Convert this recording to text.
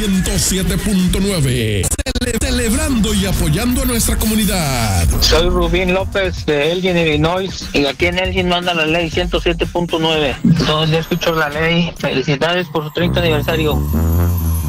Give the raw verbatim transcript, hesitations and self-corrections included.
ciento siete punto nueve. Cele- celebrando y apoyando a nuestra comunidad. Soy Rubín López de Elgin, Illinois, y aquí en Elgin manda la ley ciento siete punto nueve. Todos ya escucho la ley. Felicidades por su treinta aniversario.